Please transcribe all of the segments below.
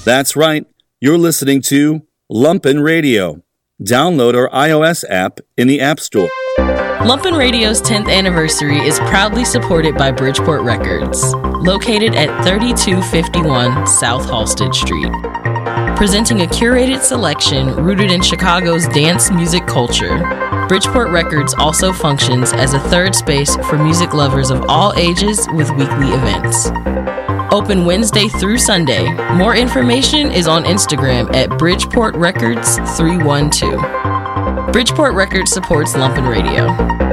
That's right. You're listening to Lumpen Radio. Download our iOS app in the App Store. Lumpen Radio's 10th anniversary is proudly supported by Bridgeport Records, located at 3251 South Halsted Street. Presenting a curated selection rooted in Chicago's dance music culture, Bridgeport Records also functions as a third space for music lovers of all ages with weekly events. Open Wednesday through Sunday. More information is on Instagram at Bridgeport Records 312. Bridgeport Records supports Lumpen Radio.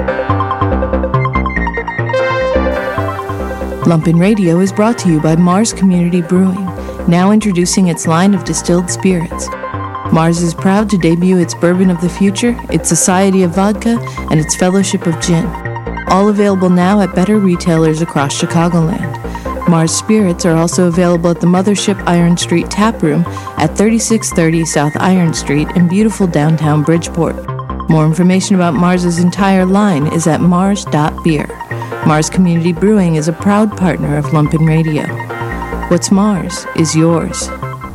Lumpen Radio is brought to you by Mars Community Brewing, now introducing its line of distilled spirits. Mars is proud to debut its Bourbon of the Future, its Society of Vodka, and its Fellowship of Gin. All available now at better retailers across Chicagoland. Mars Spirits are also available at the Mothership Iron Street Tap Room at 3630 South Iron Street in beautiful downtown Bridgeport. More information about Mars's entire line is at mars.beer. Mars Community Brewing is a proud partner of Lumpen Radio. What's Mars is yours.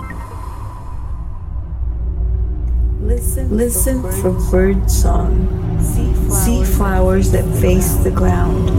Listen for bird song. See flowers that face the ground.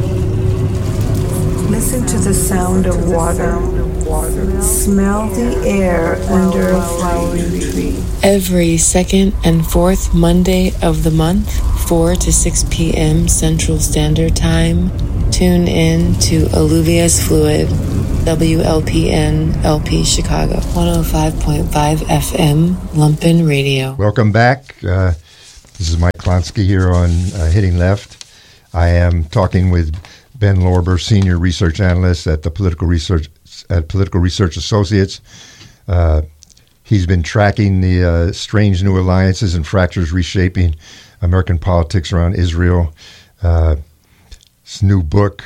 Listen to the sound of water. Smell the air under a flowering tree. Every second and fourth Monday of the month, 4 to 6 p.m. Central Standard Time, tune in to Alluvius Fluid, WLPN LP Chicago, 105.5 FM, Lumpen Radio. Welcome back. This is Mike Klonsky here on Hitting Left. I am talking with Ben Lorber, Senior Research Analyst at the Political Research Associates. He's been tracking the strange new alliances and fractures reshaping American politics around Israel. His new book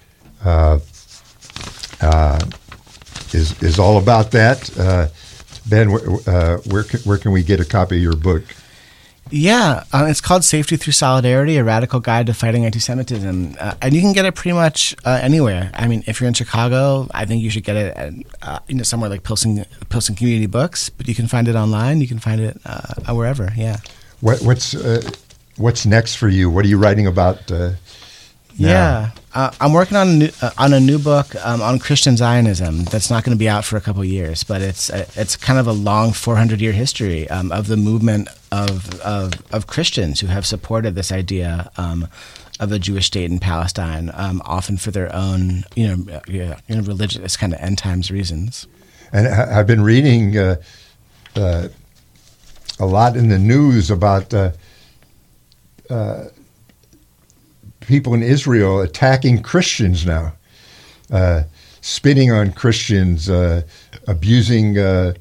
is all about that. Ben, where can we get a copy of your book? Yeah, it's called Safety Through Solidarity, A Radical Guide to Fighting Anti-Semitism. And you can get it pretty much anywhere. I mean, if you're in Chicago, I think you should get it at somewhere like Pilsen Community Books, but you can find it online. You can find it wherever, yeah. What's next for you? What are you writing about now? Yeah, I'm working on a new book on Christian Zionism that's not going to be out for a couple of years, but it's kind of a long 400-year history of the movement of Christians who have supported this idea of a Jewish state in Palestine, often for their own religious kind of end times reasons. And I've been reading a lot in the news about people in Israel attacking Christians now, spitting on Christians, abusing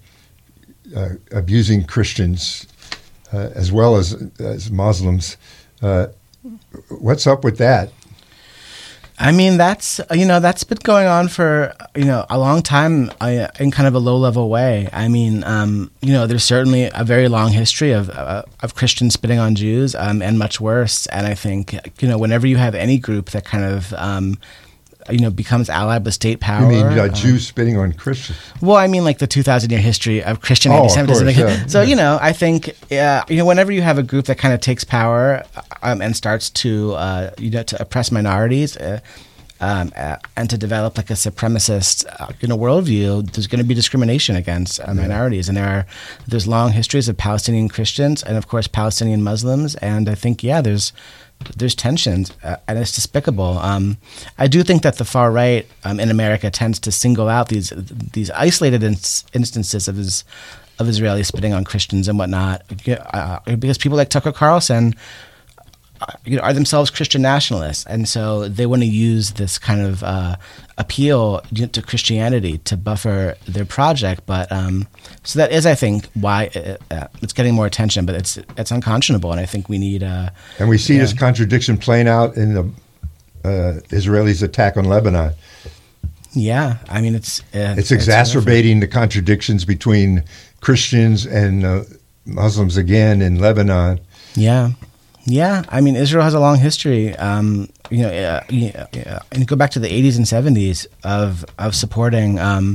Christians, as well as Muslims. What's up with that? I mean, that's been going on for a long time in kind of a low-level way. I mean, there's certainly a very long history of Christians spitting on Jews, and much worse. And I think whenever you have any group that kind of becomes allied with state power. You mean Jews spitting on Christians? Well, I mean like the 2,000-year history of Christian anti-Semitism. Of course, yeah. So, I think, whenever you have a group that kind of takes power and starts to, to oppress minorities and to develop like a supremacist, worldview, there's going to be discrimination against minorities. And there's long histories of Palestinian Christians and, of course, Palestinian Muslims. And I think, there's tensions, and it's despicable. I do think that the far right in America tends to single out these isolated instances of Israelis spitting on Christians and whatnot, because people like Tucker Carlson are themselves Christian nationalists, and so they want to use this kind of appeal to Christianity to buffer their project. But so that is, I think, why it's getting more attention. But it's unconscionable, and I think we need. And we see this contradiction playing out in the Israelis' attack on Lebanon. Yeah, I mean it's exacerbating the contradictions between Christians and Muslims again in Lebanon. Yeah, I mean, Israel has a long history, and go back to the 80s and 70s of supporting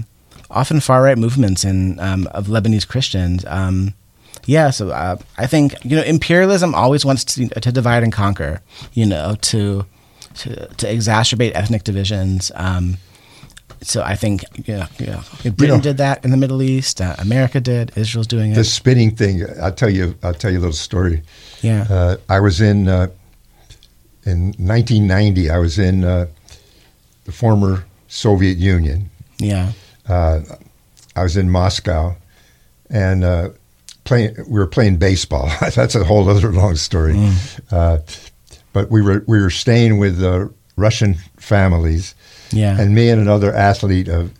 often far-right movements of Lebanese Christians. So I think, imperialism always wants to divide and conquer, to exacerbate ethnic divisions. So I think, Britain did that in the Middle East. America did. Israel's doing it. The spinning thing. I'll tell you a little story. Yeah. I was in 1990. I was in the former Soviet Union. Yeah. I was in Moscow, and we were playing baseball. That's a whole other long story. But we were staying with Russian families. Yeah. And me and another athlete, a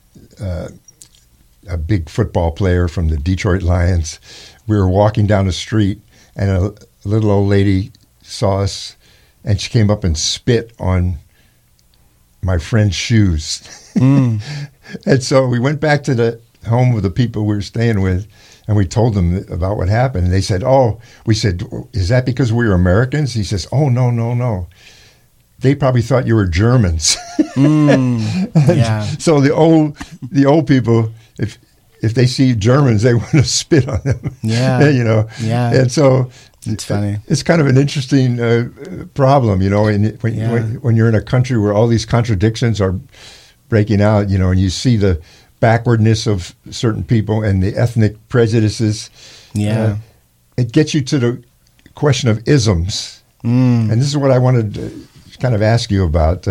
big football player from the Detroit Lions, we were walking down the street, and a little old lady saw us, and she came up and spit on my friend's shoes. And so we went back to the home of the people we were staying with, and we told them about what happened. And they said, we said, is that because we were Americans? He says, oh, no. They probably thought you were Germans. Yeah. So the old people, if they see Germans, they want to spit on them. Yeah. Yeah. And so it's funny. It's kind of an interesting problem, when you're in a country where all these contradictions are breaking out, and you see the backwardness of certain people and the ethnic prejudices. Yeah. It gets you to the question of isms. And this is what I wanted to kind of ask you about.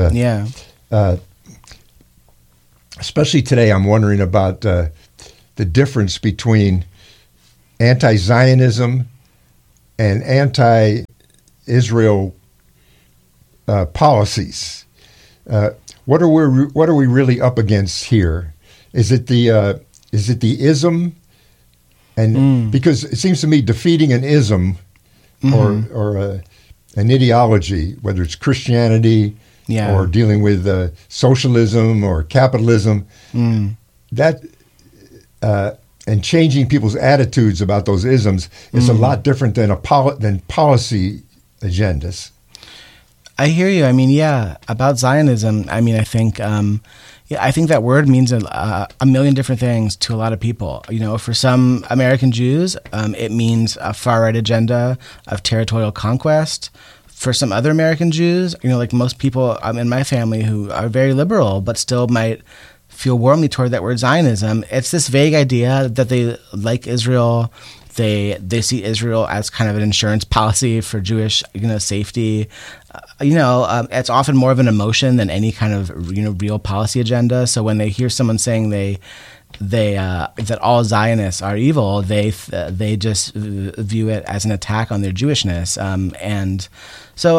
Especially today, I'm wondering about the difference between anti-Zionism and anti-Israel policies. What are we really up against here? Is it the ism? And because it seems to me defeating an ism or an ideology, whether it's Christianity or dealing with socialism or capitalism, that and changing people's attitudes about those isms is a lot different than policy agendas. I hear you. I mean, about Zionism. I mean, I think that word means a million different things to a lot of people. For some American Jews, it means a far-right agenda of territorial conquest. For some other American Jews, like most people in my family who are very liberal but still might feel warmly toward that word Zionism, it's this vague idea that they like Israel. They see Israel as kind of an insurance policy for Jewish safety. It's often more of an emotion than any kind of real policy agenda. So when they hear someone saying that all Zionists are evil, they just view it as an attack on their Jewishness. And so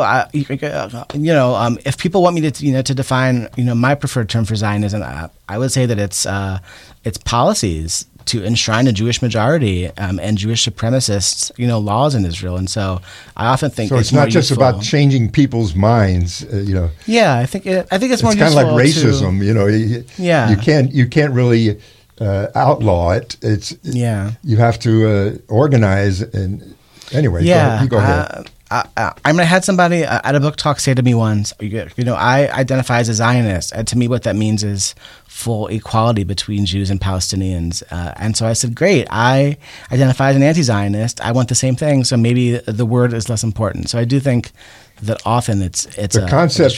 if people want me to define my preferred term for Zionism, I would say that it's policies to enshrine a Jewish majority and Jewish supremacist, laws in Israel. And so I often think it's not just useful. about changing people's minds, Yeah, I think it's more. It's kind of like racism, You can't really outlaw it. You have to organize. And anyway, go ahead. I had somebody at a book talk say to me once, I identify as a Zionist, and to me what that means is full equality between Jews and Palestinians. And so I said, great, I identify as an anti-Zionist. I want the same thing, so maybe the word is less important. So I do think that often it's the concept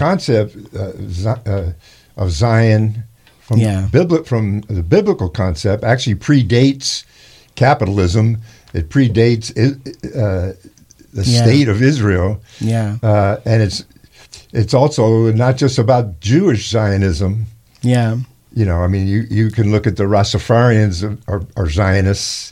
of Zion from the biblical concept actually predates capitalism. It predates the state of Israel. And it's also not just about Jewish Zionism. Yeah. You can look at the Rastafarians are Zionists.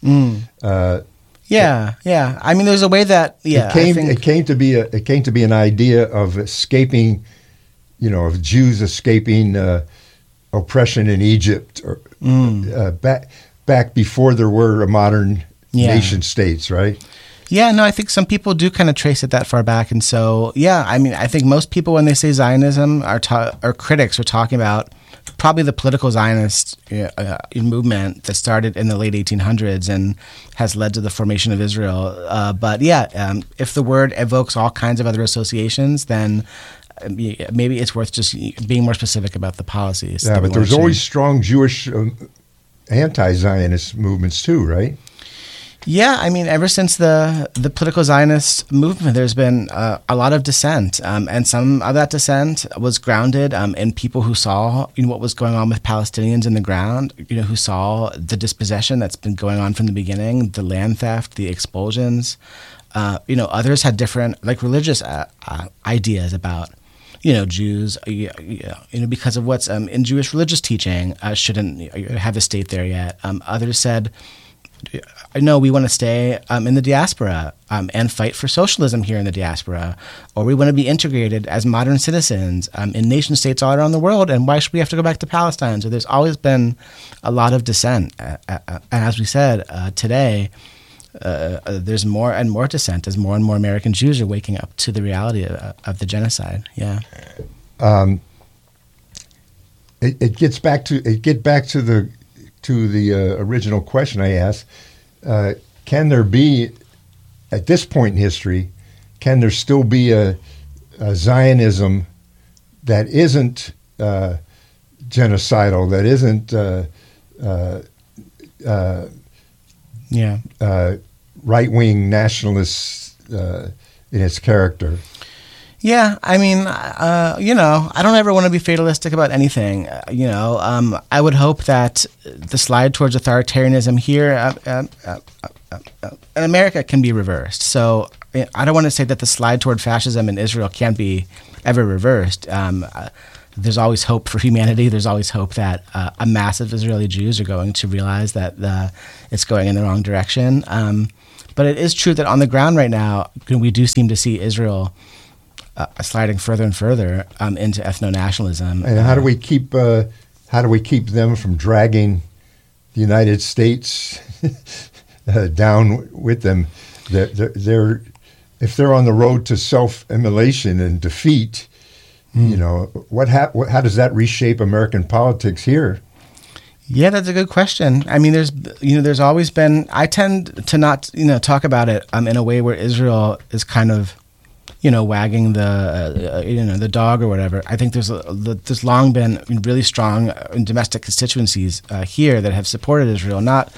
I mean, there's a way that it came to be an idea of escaping, of Jews escaping oppression in Egypt, or back before there were a modern nation states, right? Yeah, no, I think some people do kind of trace it that far back. And so, I mean, I think most people when they say Zionism or critics are talking about probably the political Zionist movement that started in the late 1800s and has led to the formation of Israel. If the word evokes all kinds of other associations, then maybe it's worth just being more specific about the policies. Yeah, but there's always strong Jewish anti-Zionist movements too, right? Yeah, I mean, ever since the political Zionist movement, there's been a lot of dissent, and some of that dissent was grounded in people who saw what was going on with Palestinians in the ground, who saw the dispossession that's been going on from the beginning, the land theft, the expulsions. Others had different, religious ideas about, Jews, because of what's in Jewish religious teaching, shouldn't have a state there yet. Others said, no, we want to stay in the diaspora and fight for socialism here in the diaspora, or we want to be integrated as modern citizens in nation states all around the world, and why should we have to go back to Palestine? So there's always been a lot of dissent. And as we said, today, there's more and more dissent as more and more American Jews are waking up to the reality of the genocide. Yeah. It gets back to the original question I asked. Can there be, at this point in history, can there still be a Zionism that isn't genocidal, that isn't right-wing nationalist in its character? Yeah, I mean, I don't ever want to be fatalistic about anything. I would hope that the slide towards authoritarianism here in America can be reversed. So I don't want to say that the slide toward fascism in Israel can't be ever reversed. There's always hope for humanity. There's always hope that a mass of Israeli Jews are going to realize that it's going in the wrong direction. But it is true that on the ground right now, we do seem to see Israel sliding further and further into ethno-nationalism. And how do we keep them from dragging the United States down with them? If they're on the road to self-immolation and defeat, how does that reshape American politics here? Yeah, that's a good question. I mean, there's always been. I tend to not talk about it in a way where Israel is kind of wagging the dog or whatever. I think there's long been really strong domestic constituencies here that have supported Israel,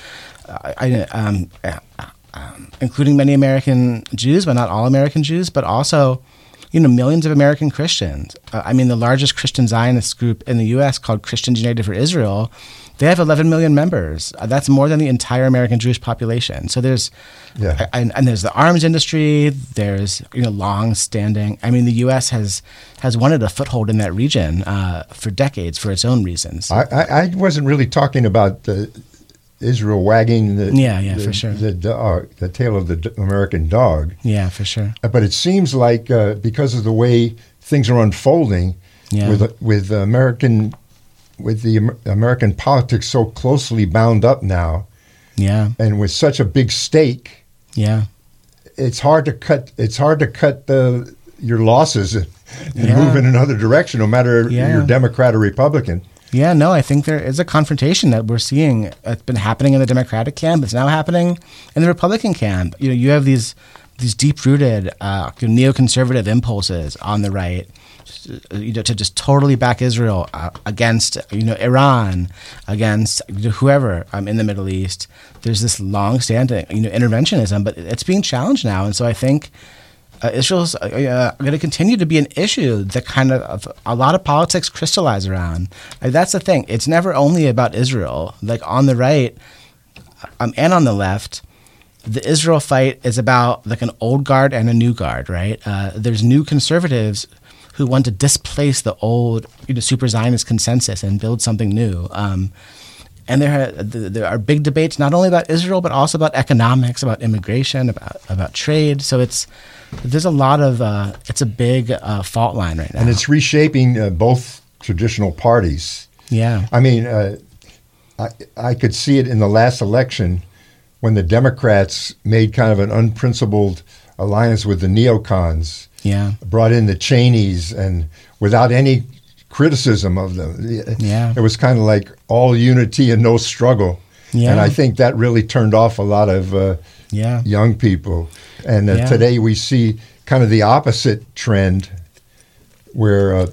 including many American Jews, but not all American Jews, but also millions of American Christians. The largest Christian Zionist group in the U.S., called Christians United for Israel, they have 11 million members. That's more than the entire American Jewish population. So there's there's the arms industry. There's long-standing. The U.S. has wanted a foothold in that region for decades for its own reasons. I wasn't really talking about Israel wagging the tail of the American dog. Yeah, for sure. But it seems like because of the way things are unfolding with the American politics so closely bound up now, and with such a big stake, it's hard to cut your losses and move in another direction, no matter you're Democrat or Republican. Yeah, no, I think there is a confrontation that we're seeing. It's been happening in the Democratic camp. It's now happening in the Republican camp. You have these deep-rooted neoconservative impulses on the right, to just totally back Israel against Iran, against whoever in the Middle East. There's this long-standing interventionism, but it's being challenged now, and so I think Israel's going to continue to be an issue that kind of a lot of politics crystallize around. That's the thing. It's never only about Israel. Like on the right and on the left, the Israel fight is about like an old guard and a new guard, right? There's new conservatives who want to displace the old super Zionist consensus and build something new. And there are big debates not only about Israel, but also about economics, about immigration, about trade. So there's a lot of it's a big fault line right now, and it's reshaping both traditional parties. Yeah, I could see it in the last election when the Democrats made kind of an unprincipled alliance with the neocons. Yeah, brought in the Cheneys, and without any criticism of them. Yeah, it was kind of like all unity and no struggle. Yeah, and I think that really turned off a lot of young people. And today we see kind of the opposite trend, where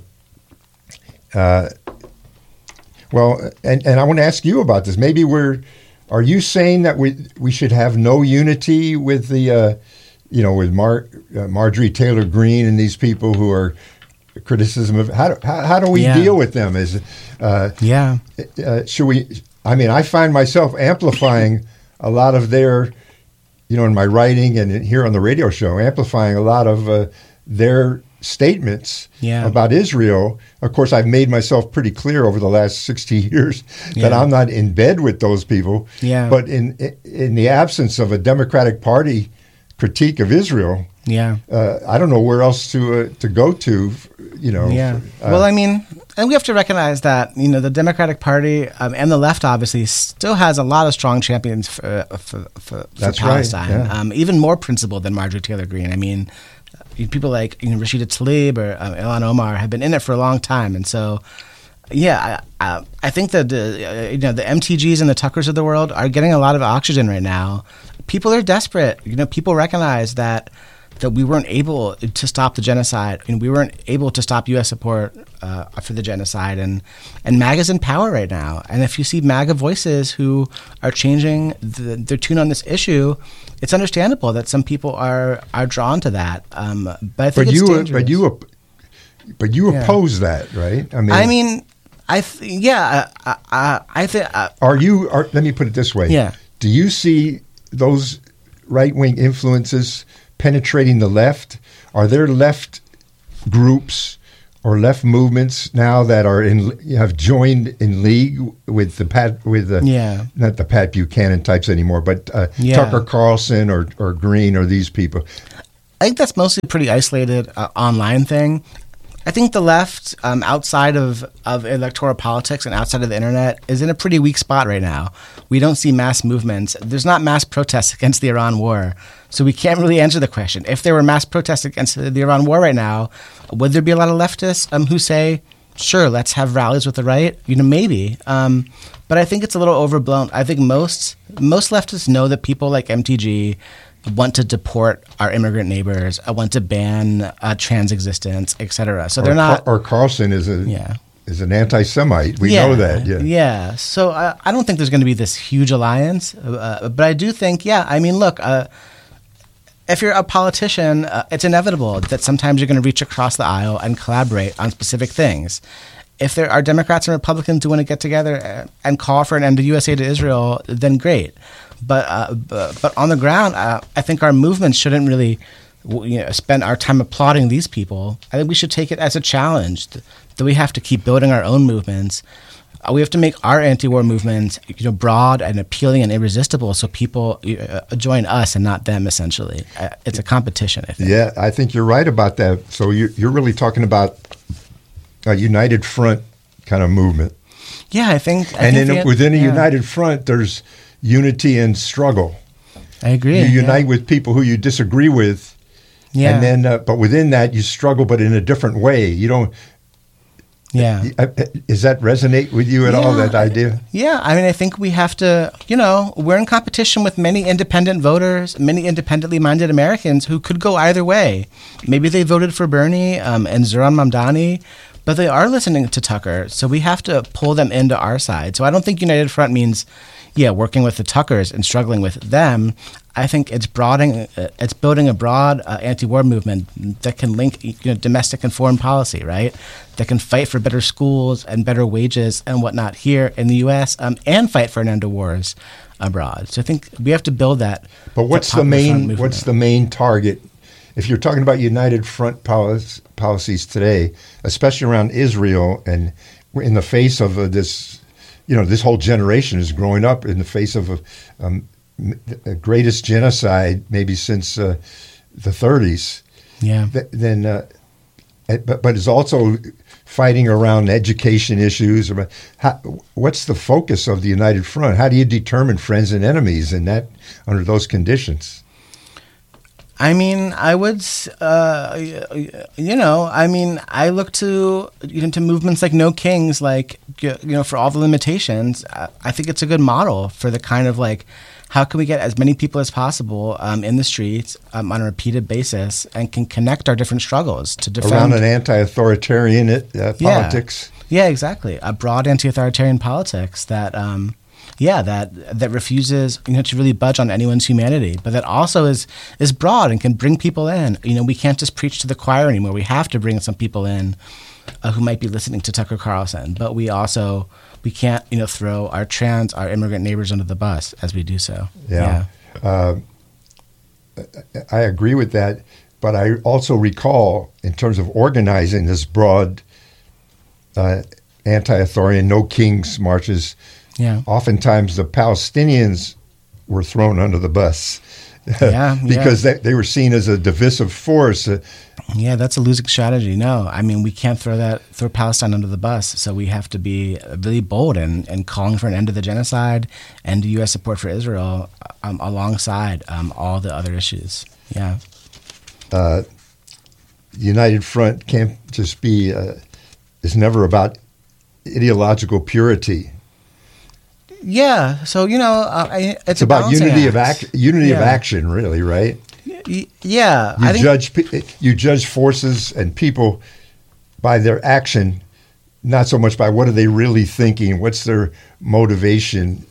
well, and I want to ask you about this. Maybe are you saying that we should have no unity with the with Marjorie Taylor Greene and these people who are criticism of how do we deal with them? Should we? I mean, I find myself amplifying a lot of their, in my writing and here on the radio show, amplifying a lot of their statements about Israel. Of course, I've made myself pretty clear over the last 60 years that I'm not in bed with those people. Yeah. But in the absence of a Democratic Party critique of Israel, I don't know where else to go to. Well, I mean, and we have to recognize that the Democratic Party and the left obviously still has a lot of strong champions for Palestine. Right. Even more principled than Marjorie Taylor Greene. I mean, people like Rashida Tlaib or Ilhan Omar have been in it for a long time, and so I think that the MTGs and the Tuckers of the world are getting a lot of oxygen right now. People are desperate. People recognize that we weren't able to stop the genocide, and we weren't able to stop U.S. support for the genocide, and MAGA's in power right now. And if you see MAGA voices who are changing their tune on this issue, it's understandable that some people are drawn to that. But I think it's dangerous. But you oppose that, right? I think. Let me put it this way. Yeah. Do you see those right-wing influences penetrating the left? Are there left groups or left movements now that have joined in league with not the Pat Buchanan types anymore, but Tucker Carlson or Green or these people? I think that's mostly a pretty isolated online thing. I think the left, outside of electoral politics and outside of the internet, is in a pretty weak spot right now. We don't see mass movements. There's not mass protests against the Iran war. So we can't really answer the question. If there were mass protests against the Iran war right now, would there be a lot of leftists who say, sure, let's have rallies with the right? Maybe. But I think it's a little overblown. I think most leftists know that people like MTG want to deport our immigrant neighbors, want to ban trans existence, etc. So they're not. Or Carlson is an anti-Semite. We know that. Yeah. So I don't think there's going to be this huge alliance, but I do think. Look. If you're a politician, it's inevitable that sometimes you're going to reach across the aisle and collaborate on specific things. If there are Democrats and Republicans who want to get together and call for an end to U.S. aid to Israel, then great. But on the ground, I think our movement shouldn't really spend our time applauding these people. I think we should take it as a challenge that we have to keep building our own movements. We have to make our anti-war movement broad and appealing and irresistible so people join us and not them, essentially. It's a competition, I think. Yeah, I think you're right about that. So you're really talking about a united front kind of movement. Yeah, I think. Within a united front, there's unity and struggle. I agree. You unite with people who you disagree with, and then but within that you struggle, but in a different way. You don't. Yeah. Does that resonate with you at all, that idea? Yeah. I think we have to, we're in competition with many independent voters, many independently minded Americans who could go either way. Maybe they voted for Bernie and Zohran Mamdani, but they are listening to Tucker. So we have to pull them into our side. So I don't think United Front means, working with the Tuckers and struggling with them. I think it's building a broad anti-war movement that can link domestic and foreign policy, right? That can fight for better schools and better wages and whatnot here in the U.S. And fight for an end to wars abroad. So I think we have to build that. But what's the main target? If you're talking about United Front policies today, especially around Israel, and in the face of this, this whole generation is growing up in the face of the greatest genocide maybe since the 30s. Yeah. But it's also fighting around education issues. What's the focus of the United Front? How do you determine friends and enemies under those conditions? I mean, I would, I look to movements like No Kings, like, for all the limitations. I think it's a good model for the kind of like, how can we get as many people as possible in the streets on a repeated basis and can connect our different struggles to defend. Around an anti-authoritarian politics. Yeah, exactly. A broad anti-authoritarian politics that... that refuses, to really budge on anyone's humanity, but that also is broad and can bring people in. We can't just preach to the choir anymore. We have to bring some people in who might be listening to Tucker Carlson, but we can't, throw our immigrant neighbors under the bus as we do so. Yeah. I agree with that, but I also recall, in terms of organizing this broad anti-authoritarian No Kings marches. Yeah. Oftentimes the Palestinians were thrown under the bus because they were seen as a divisive force. Yeah, that's a losing strategy. No, I mean, we can't throw Palestine under the bus. So we have to be really bold and calling for an end to the genocide and U.S. support for Israel alongside all the other issues. Yeah. United Front can't just be, it's never about ideological purity. Yeah, so it's about unity of action, really, right? Yeah, you judge forces and people by their action, not so much by what are they really thinking, what's their motivation.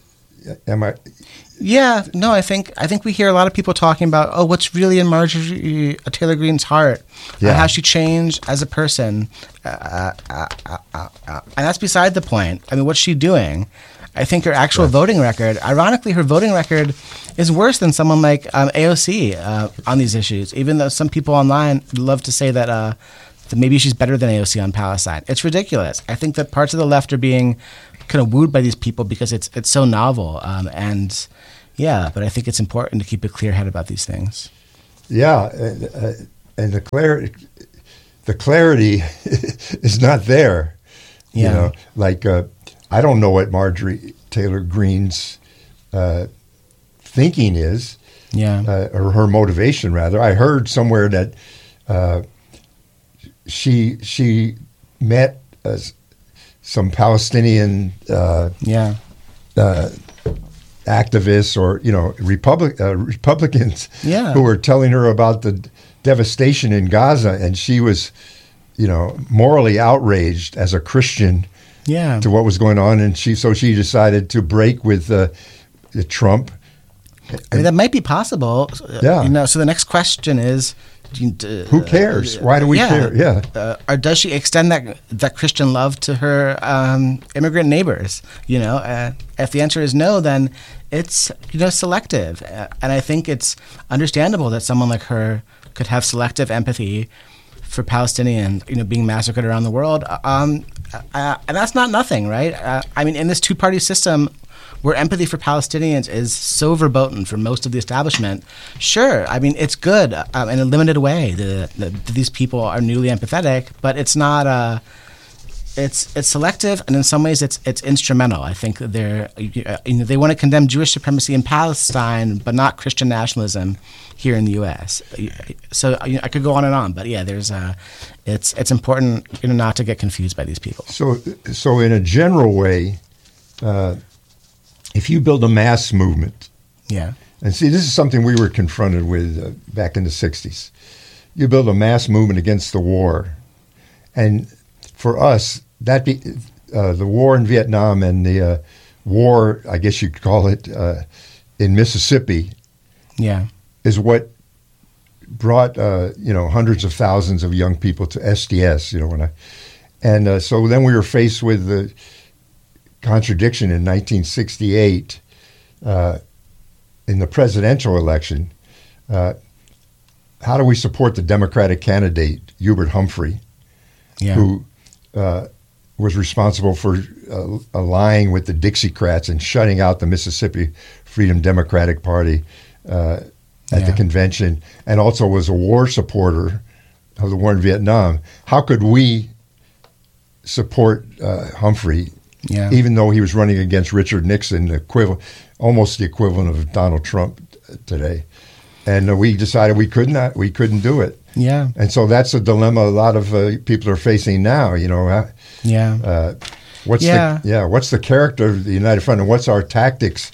Yeah, no, I think we hear a lot of people talking about, what's really in Marjorie Taylor Greene's heart, how she changed as a person, and that's beside the point. I mean, what's she doing? I think her actual voting record, ironically, her voting record is worse than someone like AOC on these issues, even though some people online love to say that maybe she's better than AOC on Palestine. It's ridiculous. I think that parts of the left are being kind of wooed by these people because it's so novel. But I think it's important to keep a clear head about these things. Yeah, and the clarity is not there. Yeah. I don't know what Marjorie Taylor Greene's thinking is, or her motivation, rather. I heard somewhere that she met some Palestinian activists or Republicans who were telling her about the devastation in Gaza, and she was morally outraged as a Christian. To what was going on, and she decided to break with Trump. I mean, that might be possible. Yeah. So the next question is, who cares? Why do we care? Yeah. Or does she extend that Christian love to her immigrant neighbors? If the answer is no, then it's selective, and I think it's understandable that someone like her could have selective empathy for Palestinians, being massacred around the world. And that's not nothing, right? I mean, in this two-party system where empathy for Palestinians is so verboten for most of the establishment, sure, I mean, it's good in a limited way that these people are newly empathetic, but it's not... It's selective, and in some ways, it's instrumental. I think that they want to condemn Jewish supremacy in Palestine, but not Christian nationalism here in the U.S. So I could go on and on, but it's important not to get confused by these people. So in a general way, if you build a mass movement, and see, this is something we were confronted with back in the '60s. You build a mass movement against the war, and for us, the war in Vietnam and the war, I guess you could call it, in Mississippi, is what brought hundreds of thousands of young people to SDS. So then we were faced with the contradiction in 1968 in the presidential election. How do we support the Democratic candidate Hubert Humphrey, who was responsible for allying with the Dixiecrats and shutting out the Mississippi Freedom Democratic Party at the convention, and also was a war supporter of the war in Vietnam? How could we support Humphrey, even though he was running against Richard Nixon, almost the equivalent of Donald Trump today? and we decided we couldn't do it. Yeah. And so that's a dilemma a lot of people are facing now. What's the character of the United Front, and what's our tactics?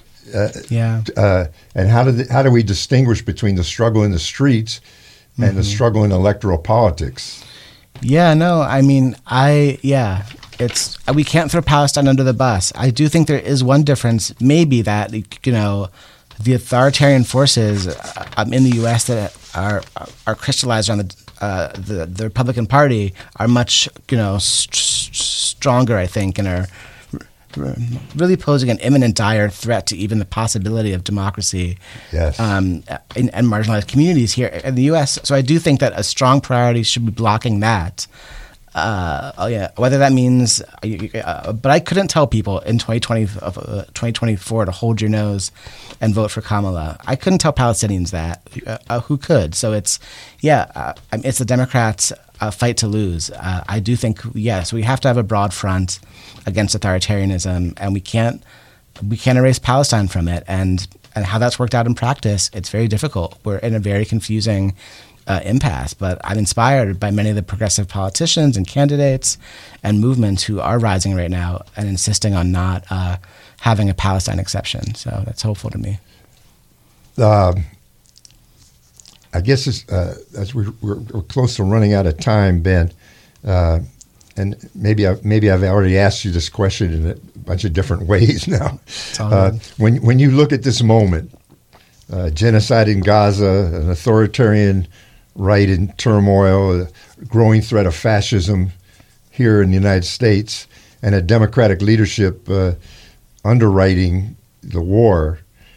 And how do we distinguish between the struggle in the streets and the struggle in electoral politics? Yeah, no, I mean, it's we can't throw Palestine under the bus. I do think there is one difference, maybe that the authoritarian forces in the U.S. that are crystallized around the Republican Party are much stronger, I think, and are really posing an imminent dire threat to even the possibility of democracy. Yes. And marginalized communities here in the U.S. So I do think that a strong priority should be blocking that. Whether that means, but I couldn't tell people in 2024 to hold your nose and vote for Kamala. I couldn't tell Palestinians that. Who could? So it's the Democrats' fight to lose. I do think, yes, we have to have a broad front against authoritarianism, and we can't erase Palestine from it. And how that's worked out in practice, it's very difficult. We're in a very confusing impasse, but I'm inspired by many of the progressive politicians and candidates and movements who are rising right now and insisting on not having a Palestine exception. So that's hopeful to me. I guess as we're close to running out of time, Ben, and maybe I've already asked you this question in a bunch of different ways now. When you look at this moment, genocide in Gaza, an authoritarian right in turmoil, a growing threat of fascism here in the United States, and a democratic leadership underwriting the war,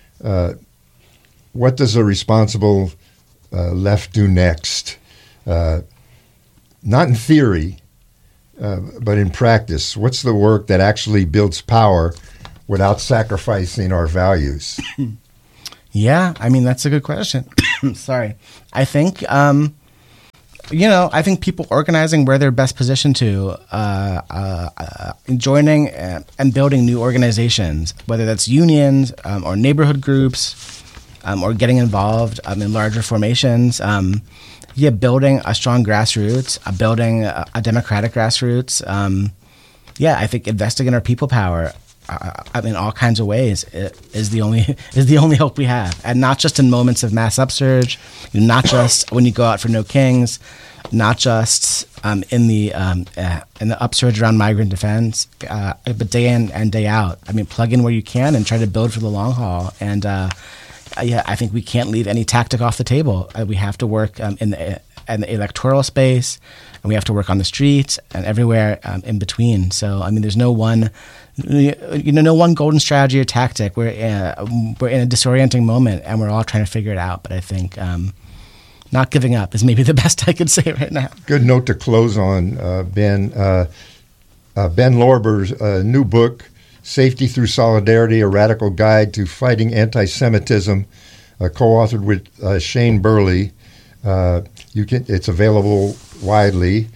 what does a responsible left do next? Not in theory, but in practice. What's the work that actually builds power without sacrificing our values? Yeah, I mean, that's a good question. Sorry. I think, I think people organizing where they're best positioned to, joining and building new organizations, whether that's unions or neighborhood groups or getting involved in larger formations. Building a strong grassroots, building a democratic grassroots. I think investing in our people power, in all kinds of ways, is the only hope we have, and not just in moments of mass upsurge, not just when you go out for No Kings, not just in the upsurge around migrant defense, but day in and day out. I mean, plug in where you can and try to build for the long haul. And I think we can't leave any tactic off the table. We have to work in the electoral space, and we have to work on the streets and everywhere in between. So, I mean, there's no one golden strategy or tactic. We're in a disorienting moment, and we're all trying to figure it out. But I think not giving up is maybe the best I could say right now. Good note to close on, Ben. Ben Lorber's new book, Safety Through Solidarity, A Radical Guide to Fighting Anti-Semitism, co-authored with Shane Burley. It's available widely.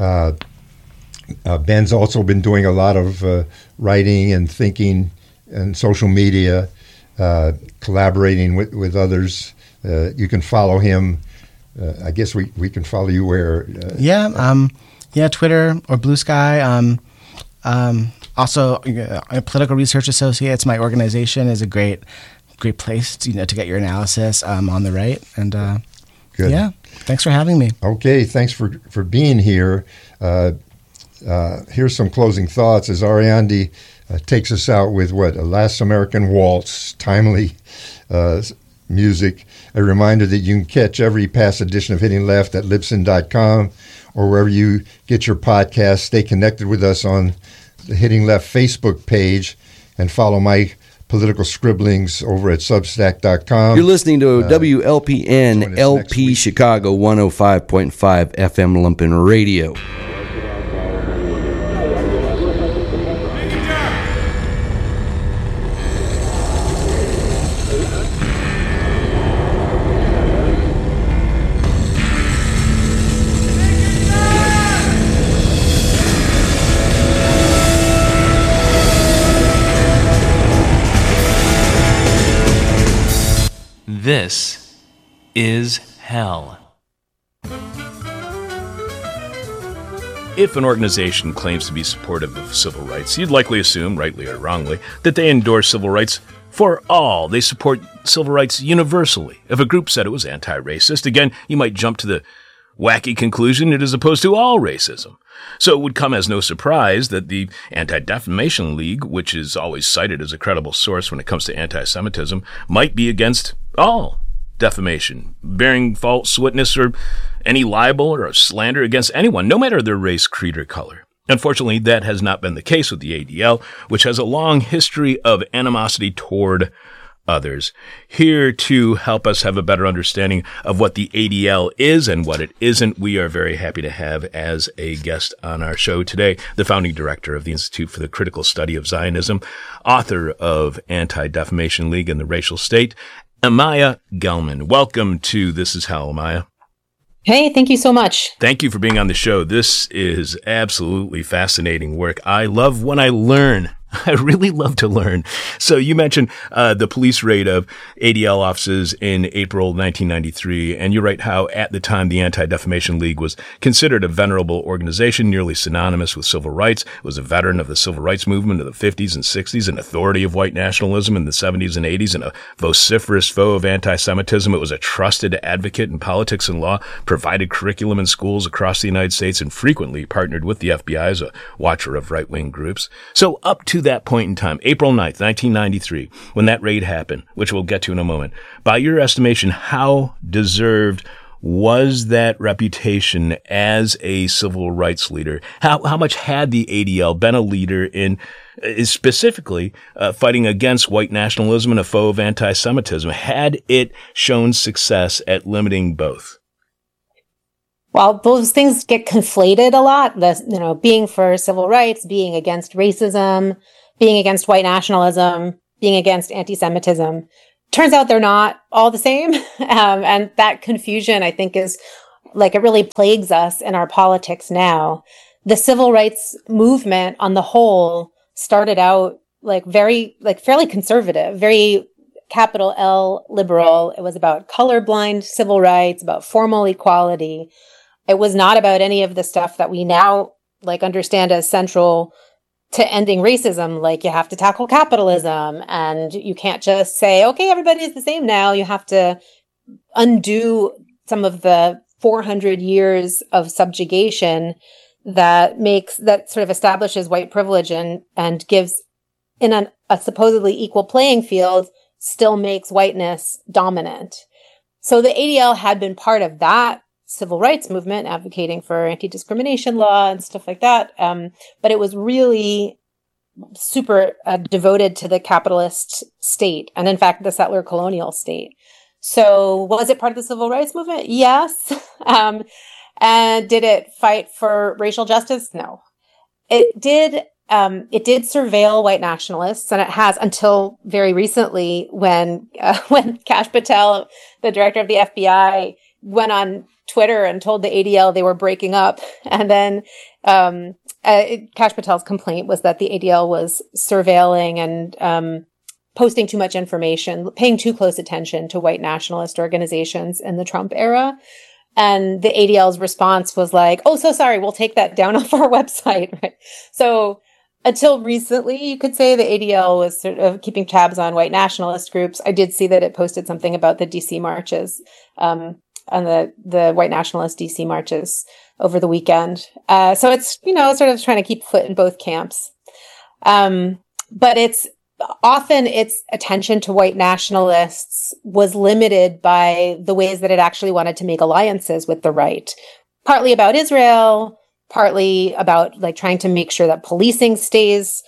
Ben's also been doing a lot of writing and thinking and social media, collaborating with others. You can follow him. I guess we can follow you where? Twitter or Blue Sky. Also, Political Research Associates, my organization, is a great place to get your analysis on the right. And good. Yeah, thanks for having me. Okay, thanks for being here. Here's some closing thoughts as Ariandi takes us out with a Last American Waltz, timely music. A reminder that you can catch every past edition of Hitting Left at Libsyn.com or wherever you get your podcasts. Stay connected with us on the Hitting Left Facebook page and follow my political scribblings over at Substack.com. You're listening to WLPN LP Chicago 105.5 FM Lumpen Radio. This is hell. If an organization claims to be supportive of civil rights, you'd likely assume, rightly or wrongly, that they endorse civil rights for all. They support civil rights universally. If a group said it was anti-racist, again, you might jump to the wacky conclusion it is opposed to all racism. So it would come as no surprise that the Anti-Defamation League, which is always cited as a credible source when it comes to anti-Semitism, might be against all defamation, bearing false witness or any libel or slander against anyone, no matter their race, creed, or color. Unfortunately, that has not been the case with the ADL, which has a long history of animosity toward others. Here to help us have a better understanding of what the ADL is and what it isn't, we are very happy to have as a guest on our show today, the founding director of the Institute for the Critical Study of Zionism, author of Anti-Defamation League and the Racial State, Amaya Gelman. Welcome to This Is Hell, Amaya. Hey, thank you so much. Thank you for being on the show. This is absolutely fascinating work. I love when I learn. I really love to learn. So you mentioned the police raid of ADL offices in April 1993, and you write how at the time the Anti-Defamation League was considered a venerable organization, nearly synonymous with civil rights. It was a veteran of the civil rights movement of the 50s and 60s, an authority of white nationalism in the 70s and 80s, and a vociferous foe of anti-Semitism. It was a trusted advocate in politics and law, provided curriculum in schools across the United States, and frequently partnered with the FBI as a watcher of right-wing groups. So up to that point in time, April 9th, 1993, when that raid happened, which we'll get to in a moment, by your estimation, how deserved was that reputation as a civil rights leader? How much had the ADL been a leader in specifically fighting against white nationalism and a foe of anti-Semitism? Had it shown success at limiting both? Well, those things get conflated a lot. Being for civil rights, being against racism, being against white nationalism, being against anti-Semitism. Turns out they're not all the same. And that confusion, I think, is it really plagues us in our politics now. The civil rights movement on the whole started out fairly conservative, very capital L liberal. It was about colorblind civil rights, about formal equality. It was not about any of the stuff that we now understand as central to ending racism. You have to tackle capitalism, and you can't just say, okay, everybody's the same now. You have to undo some of the 400 years of subjugation that sort of establishes white privilege and gives, in a supposedly equal playing field, still makes whiteness dominant. So the ADL had been part of that civil rights movement, advocating for anti-discrimination law and stuff like that. But it was really super devoted to the capitalist state, and in fact, the settler colonial state. So was it part of the civil rights movement? Yes. And did it fight for racial justice? No. It did surveil white nationalists, and it has until very recently when Kash Patel, the director of the FBI, went on Twitter and told the ADL they were breaking up. And then Kash Patel's complaint was that the ADL was surveilling and posting too much information, paying too close attention to white nationalist organizations in the Trump era. And the ADL's response was like, oh, so sorry, we'll take that down off our website. Right? So until recently, you could say the ADL was sort of keeping tabs on white nationalist groups. I did see that it posted something about the DC marches, on the white nationalist DC marches over the weekend. So it's, sort of trying to keep foot in both camps. But its attention to white nationalists was limited by the ways that it actually wanted to make alliances with the right, partly about Israel, partly about trying to make sure that policing stays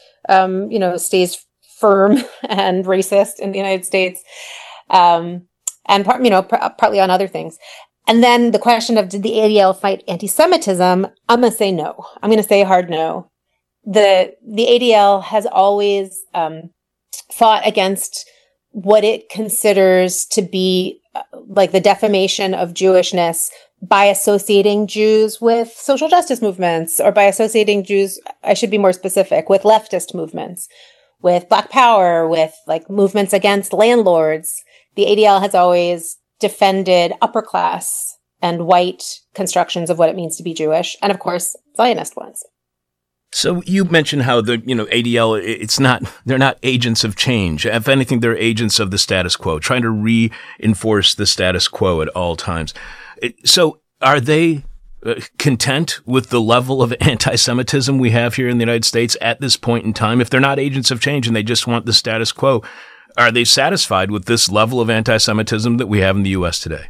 firm and racist in the United States. And partly on other things. And then the question of, did the ADL fight anti-Semitism? I'm going to say no. I'm going to say a hard no. The ADL has always fought against what it considers to be the defamation of Jewishness by associating Jews with social justice movements, or by associating Jews, I should be more specific, with leftist movements, with Black Power, with movements against landlords. The ADL has always defended upper class and white constructions of what it means to be Jewish, and of course, Zionist ones. So you mentioned how the, ADL, they're not agents of change. If anything, they're agents of the status quo, trying to reinforce the status quo at all times. So are they content with the level of anti-Semitism we have here in the United States at this point in time? If they're not agents of change and they just want the status quo, are they satisfied with this level of anti-Semitism that we have in the U.S. today?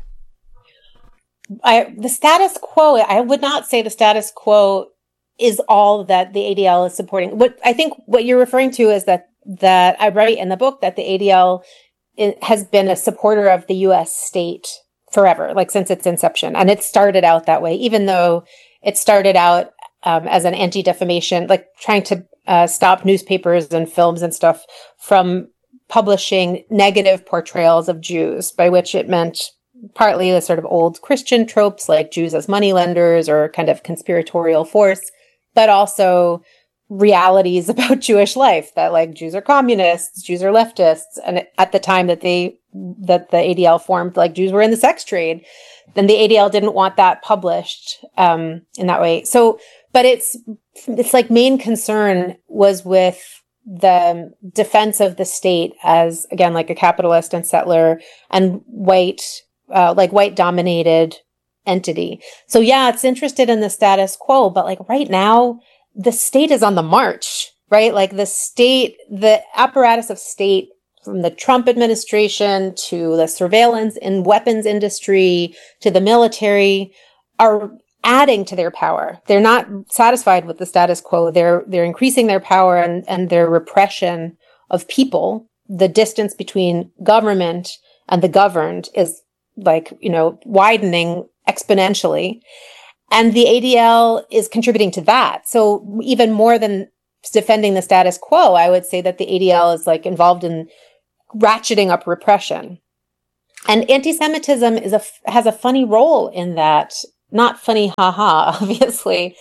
The status quo, I would not say the status quo is all that the ADL is supporting. What you're referring to is that I write in the book that the ADL has been a supporter of the U.S. state forever, like since its inception. And it started out that way, even though it started out as an anti-defamation, like trying to stop newspapers and films and stuff from publishing negative portrayals of Jews, by which it meant partly the sort of old Christian tropes like Jews as moneylenders or kind of conspiratorial force, but also realities about Jewish life, that like Jews are communists, Jews are leftists. And at the time that the ADL formed, like Jews were in the sex trade, then the ADL didn't want that published in that way. So, but it's like main concern was with the defense of the state as, again, like a capitalist and settler and white dominated entity. So yeah, it's interested in the status quo, but like right now, the state is on the march, right? Like the apparatus of state, from the Trump administration to the surveillance and weapons industry to the military, are adding to their power. They're not satisfied with the status quo. They're increasing their power and their repression of people. The distance between government and the governed is widening exponentially. And the ADL is contributing to that. So even more than defending the status quo, I would say that the ADL is like involved in ratcheting up repression. And anti-Semitism has a funny role in that. Not funny, haha, obviously.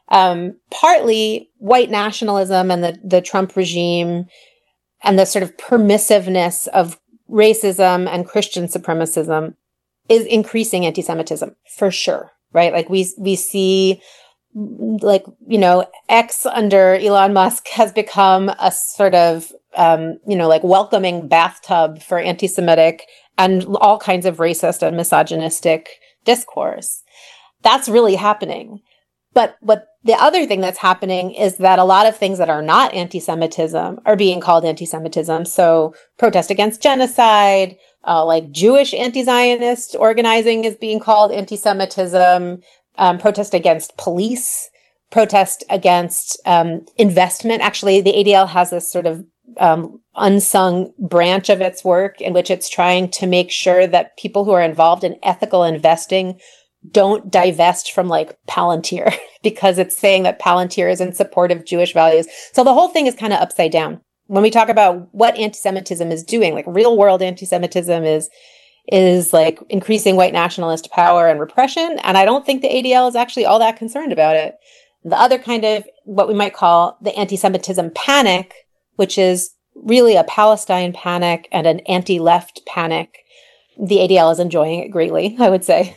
Partly white nationalism and the Trump regime and the sort of permissiveness of racism and Christian supremacism is increasing anti-Semitism for sure, right? Like we see, like, X under Elon Musk has become a sort of, like welcoming bathtub for anti-Semitic and all kinds of racist and misogynistic discourse. That's really happening. But what the other thing that's happening is that a lot of things that are not anti-Semitism are being called anti-Semitism. So protest against genocide, like Jewish anti-Zionist organizing is being called anti-Semitism, protest against police, protest against investment. Actually, the ADL has this sort of unsung branch of its work in which it's trying to make sure that people who are involved in ethical investing don't divest from like Palantir, because it's saying that Palantir is in support of Jewish values. So the whole thing is kind of upside down. When we talk about what anti-Semitism is doing, like real world anti-Semitism is like increasing white nationalist power and repression. And I don't think the ADL is actually all that concerned about it. The other kind of what we might call the anti-Semitism panic, which is really a Palestine panic and an anti-left panic, the ADL is enjoying it greatly, I would say.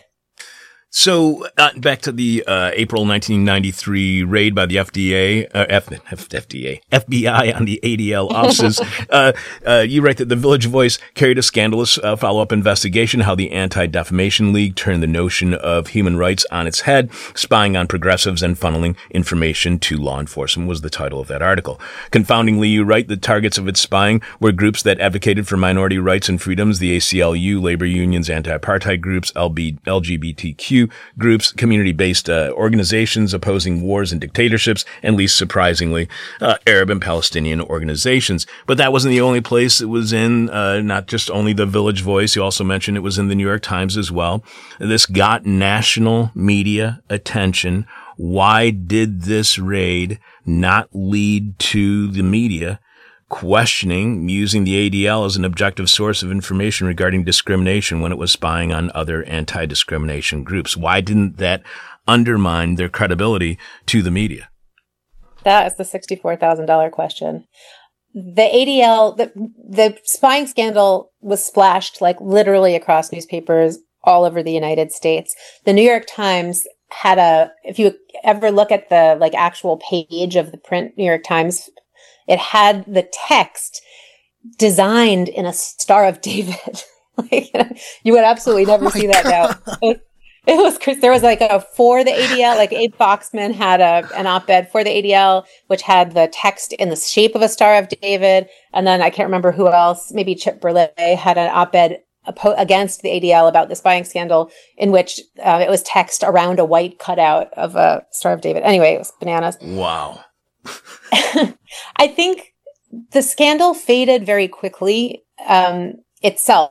So back to the April 1993 raid by the FBI on the ADL offices. You write that the Village Voice carried a scandalous follow-up investigation, how the Anti-Defamation League turned the notion of human rights on its head, spying on progressives and funneling information to law enforcement was the title of that article. Confoundingly, you write the targets of its spying were groups that advocated for minority rights and freedoms, the ACLU, labor unions, anti-apartheid groups, LGBTQ groups, community-based organizations opposing wars and dictatorships, and least surprisingly, Arab and Palestinian organizations. But that wasn't the only place it was in, not just only the Village Voice. You also mentioned it was in the New York Times as well. This got national media attention. Why did this raid not lead to the media questioning using the ADL as an objective source of information regarding discrimination when it was spying on other anti-discrimination groups? Why didn't that undermine their credibility to the media? That is the $64,000 question. the ADL, the spying scandal was splashed like literally across newspapers all over the United States. The New York Times had if you ever look at the like actual page of the print New York Times, it had the text designed in a Star of David. Like, you would absolutely never see that now. It was, there was like for the ADL, like Abe Foxman had an op-ed for the ADL, which had the text in the shape of a Star of David. And then I can't remember who else, maybe Chip Berlet had an op-ed against the ADL about the spying scandal, in which it was text around a white cutout of a Star of David. Anyway, it was bananas. Wow. I think the scandal faded very quickly itself.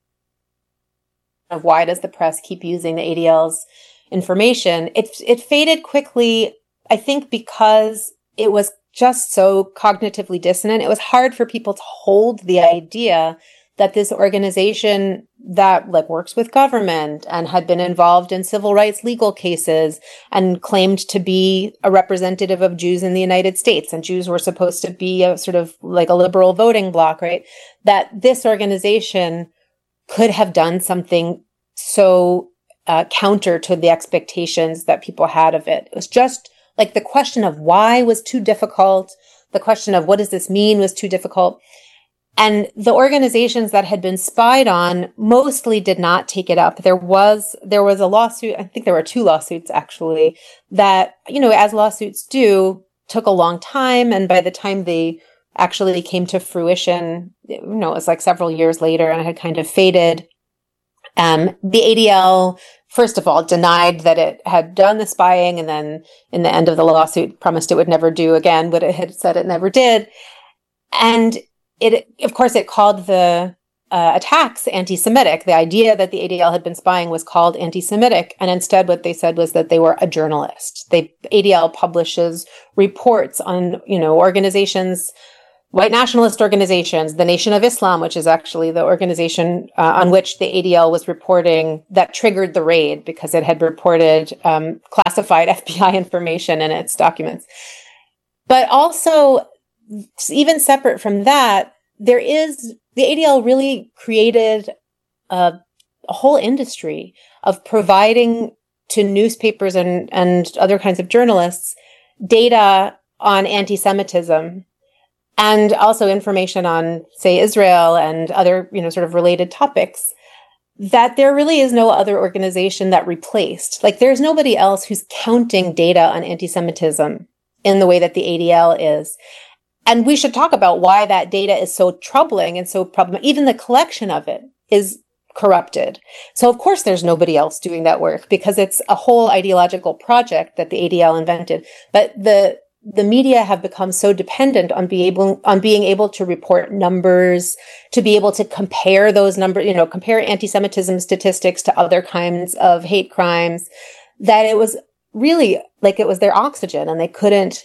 Of why does the press keep using the ADL's information? It faded quickly, I think, because it was just so cognitively dissonant. It was hard for people to hold the idea that this organization that like works with government and had been involved in civil rights legal cases and claimed to be a representative of Jews in the United States, and Jews were supposed to be a sort of like a liberal voting bloc, right? That this organization could have done something so counter to the expectations that people had of it. It was just like the question of why was too difficult. The question of what does this mean was too difficult. And the organizations that had been spied on mostly did not take it up. There was a lawsuit. I think there were 2 lawsuits actually that, as lawsuits do, took a long time. And by the time they actually came to fruition, it was like several years later and it had kind of faded. The ADL, first of all, denied that it had done the spying, and then in the end of the lawsuit promised it would never do again what it had said it never did. And it, of course, it called the attacks anti-Semitic. The idea that the ADL had been spying was called anti-Semitic. And instead what they said was that they were a journalist. ADL publishes reports on, organizations, white nationalist organizations, the Nation of Islam, which is actually the organization on which the ADL was reporting that triggered the raid because it had reported classified FBI information in its documents. But also, even separate from that, the ADL really created a whole industry of providing to newspapers and other kinds of journalists data on anti-Semitism, and also information on, say, Israel and other, sort of related topics that there really is no other organization that replaced. Like, there's nobody else who's counting data on anti-Semitism in the way that the ADL is. And we should talk about why that data is so troubling and so problematic. Even the collection of it is corrupted. So, of course, there's nobody else doing that work because it's a whole ideological project that the ADL invented. But the media have become so dependent on being able to report numbers, to be able to compare those numbers, compare anti-Semitism statistics to other kinds of hate crimes, that it was really like it was their oxygen, and they couldn't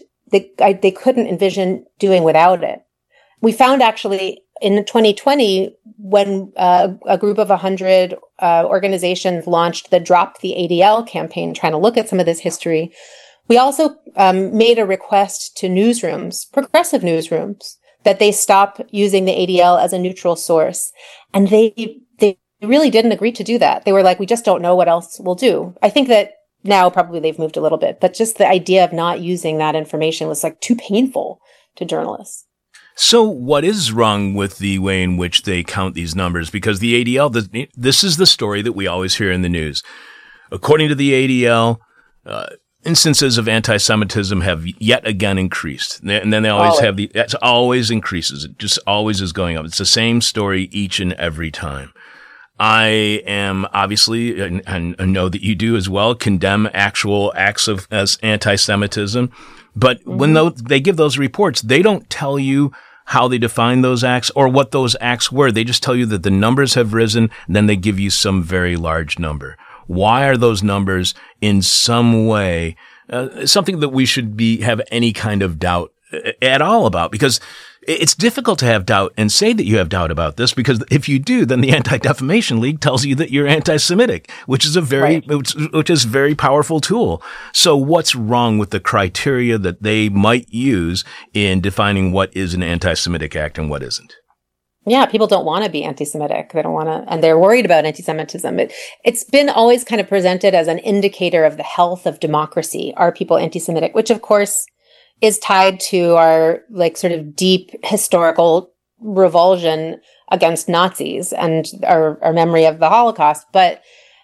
envision doing without it. We found actually in 2020, when a group of 100 organizations launched the Drop the ADL campaign, trying to look at some of this history, we also made a request to newsrooms, progressive newsrooms, that they stop using the ADL as a neutral source. And they really didn't agree to do that. They were like, we just don't know what else we'll do. I think that now probably they've moved a little bit, but just the idea of not using that information was like too painful to journalists. So what is wrong with the way in which they count these numbers? Because the ADL, this is the story that we always hear in the news. According to the ADL, instances of anti-Semitism have yet again increased. And then they always it always increases. It just always is going up. It's the same story each and every time. I am obviously, and know that you do as well, condemn actual acts of as anti-Semitism. But when they give those reports, they don't tell you how they define those acts or what those acts were. They just tell you that the numbers have risen, and then they give you some very large number. Why are those numbers in some way something that we should have any kind of doubt at all about? Because it's difficult to have doubt and say that you have doubt about this, because if you do, then the Anti-Defamation League tells you that you're anti-Semitic, which is which is a very powerful tool. So what's wrong with the criteria that they might use in defining what is an anti-Semitic act and what isn't? Yeah, people don't want to be anti-Semitic. They don't want to, and they're worried about anti-Semitism. It's been always kind of presented as an indicator of the health of democracy. Are people anti-Semitic? Which, of course, is tied to our like sort of deep historical revulsion against Nazis and our memory of the Holocaust. But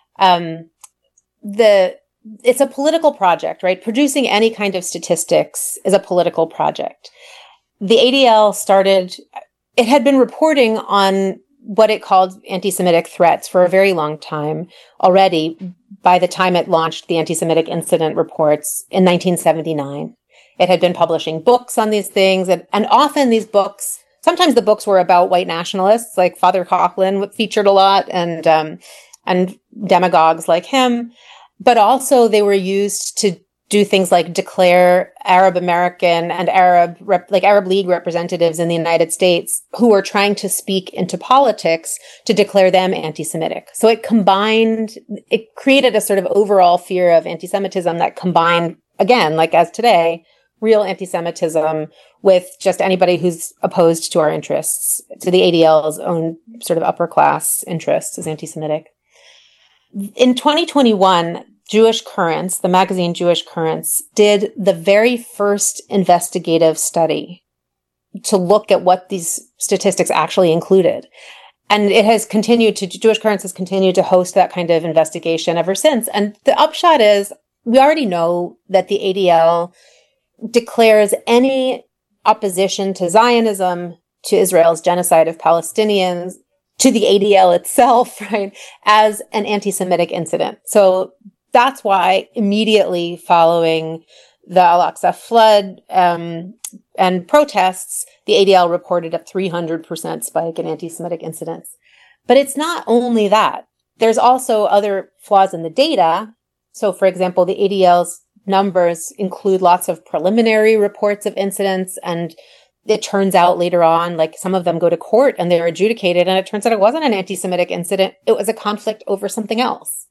it's a political project, right? Producing any kind of statistics is a political project. The ADL started. It had been reporting on what it called anti-Semitic threats for a very long time already by the time it launched the anti-Semitic incident reports in 1979. It had been publishing books on these things, and often these books, sometimes the books were about white nationalists, like Father Coughlin featured a lot, and demagogues like him, but also they were used to do things like declare Arab American and Arab League representatives in the United States who were trying to speak into politics to declare them anti-Semitic. So it created a sort of overall fear of anti-Semitism that combined, again, like as today, real anti-Semitism with just anybody who's opposed to our interests, to the ADL's own sort of upper class interests as anti-Semitic. In 2021, Jewish Currents, the magazine Jewish Currents, did the very first investigative study to look at what these statistics actually included. And Jewish Currents has continued to host that kind of investigation ever since. And the upshot is, we already know that the ADL declares any opposition to Zionism, to Israel's genocide of Palestinians, to the ADL itself, right, as an anti-Semitic incident. So that's why immediately following the Al-Aqsa flood and protests, the ADL reported a 300% spike in anti-Semitic incidents. But it's not only that. There's also other flaws in the data. So, for example, the ADL's numbers include lots of preliminary reports of incidents, and it turns out later on, like some of them go to court and they're adjudicated, and it turns out it wasn't an anti-Semitic incident. It was a conflict over something else.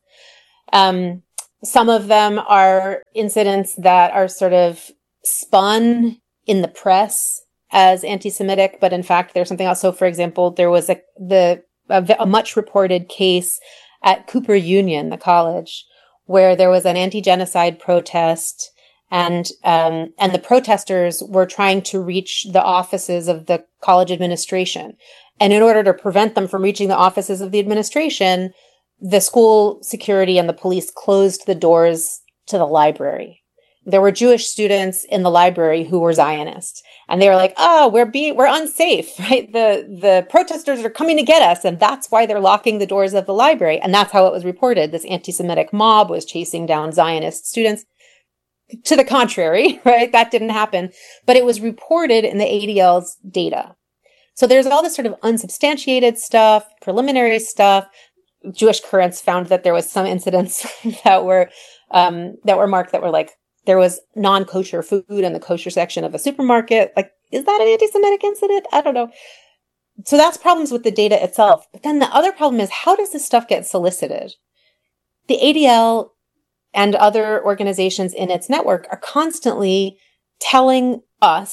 Some of them are incidents that are sort of spun in the press as anti-Semitic, but in fact, there's something else. So, for example, there was a much reported case at Cooper Union, the college, where there was an anti-genocide protest, and the protesters were trying to reach the offices of the college administration. And in order to prevent them from reaching the offices of the administration, the school security and the police closed the doors to the library. There were Jewish students in the library who were Zionists, and they were like, "Oh, we're unsafe, right? The protesters are coming to get us, and that's why they're locking the doors of the library." And that's how it was reported. This anti-Semitic mob was chasing down Zionist students. To the contrary, right? That didn't happen, but it was reported in the ADL's data. So there's all this sort of unsubstantiated stuff, preliminary stuff. Jewish Currents found that there was some incidents that were marked that were like, there was non-kosher food in the kosher section of a supermarket. Like, is that an anti-Semitic incident? I don't know. So that's problems with the data itself. But then the other problem is, how does this stuff get solicited? The ADL and other organizations in its network are constantly telling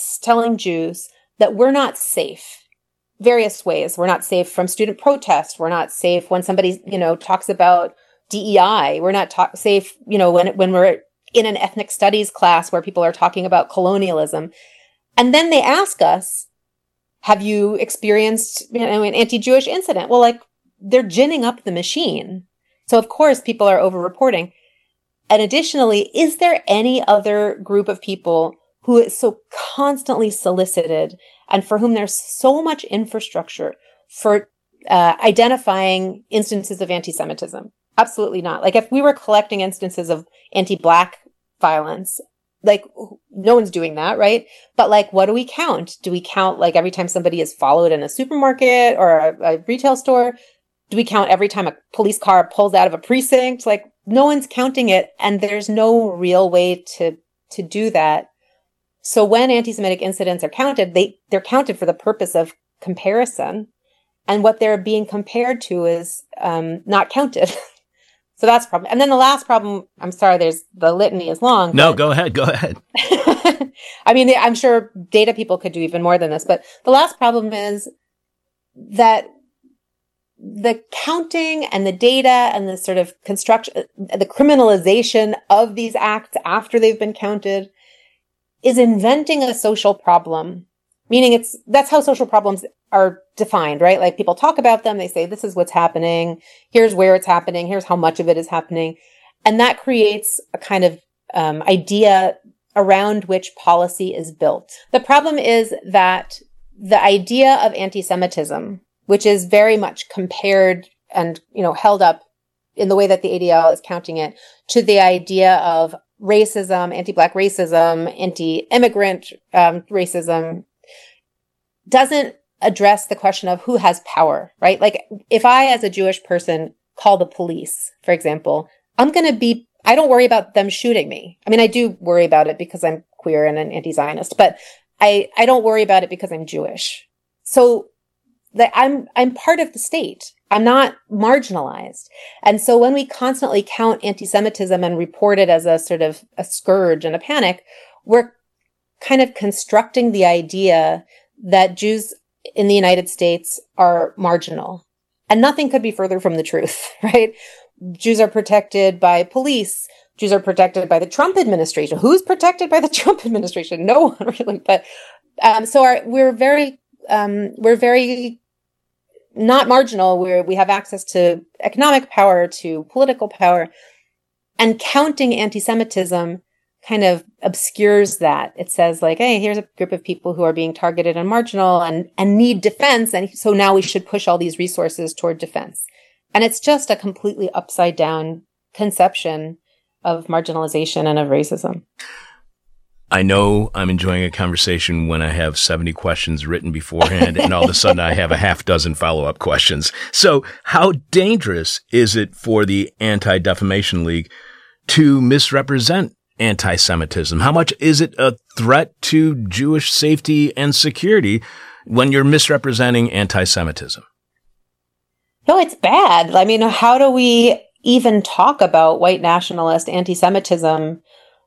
Jews that we're not safe. Various ways. We're not safe from student protests. We're not safe when somebody, talks about DEI. We're not safe, when we're in an ethnic studies class where people are talking about colonialism. And then they ask us, have you experienced an anti-Jewish incident? Well, they're ginning up the machine. So of course people are over-reporting. And additionally, is there any other group of people who is so constantly solicited and for whom there's so much infrastructure for identifying instances of anti-Semitism? Absolutely not. Like, if we were collecting instances of anti-Black violence, no one's doing that, right? But what do we count? Do we count every time somebody is followed in a supermarket or a retail store? Do we count every time a police car pulls out of a precinct? No one's counting it, and there's no real way to do that. So when anti-Semitic incidents are counted, they're counted for the purpose of comparison. And what they're being compared to is not counted. So that's a problem. And then the last problem, I'm sorry, the litany is long. No, go ahead. I mean, I'm sure data people could do even more than this, but the last problem is that the counting and the data and the sort of construction, the criminalization of these acts after they've been counted is inventing a social problem. Meaning that's how social problems are defined, right? Like people talk about them. They say, this is what's happening. Here's where it's happening. Here's how much of it is happening. And that creates a kind of idea around which policy is built. The problem is that the idea of anti-Semitism, which is very much compared and, held up in the way that the ADL is counting it to the idea of racism, anti-Black racism, anti-immigrant racism, doesn't address the question of who has power, right? Like if I, as a Jewish person, call the police, for example, I don't worry about them shooting me. I mean, I do worry about it because I'm queer and an anti-Zionist, but I don't worry about it because I'm Jewish. So that I'm part of the state. I'm not marginalized. And so when we constantly count anti-Semitism and report it as a sort of a scourge and a panic, we're kind of constructing the idea that Jews in the United States are marginal. And nothing could be further from the truth, right? Jews are protected by police. Jews are protected by the Trump administration. Who's protected by the Trump administration? No one really. But we're very not marginal. We have access to economic power, to political power, and counting anti-Semitism kind of obscures that. It says like, hey, here's a group of people who are being targeted and marginal and need defense. And so now we should push all these resources toward defense. And it's just a completely upside down conception of marginalization and of racism. I know I'm enjoying a conversation when I have 70 questions written beforehand and all of a sudden I have a half dozen follow-up questions. So how dangerous is it for the Anti-Defamation League to misrepresent anti-Semitism? How much is it a threat to Jewish safety and security when you're misrepresenting anti-Semitism? No, it's bad. I mean, how do we even talk about white nationalist anti-Semitism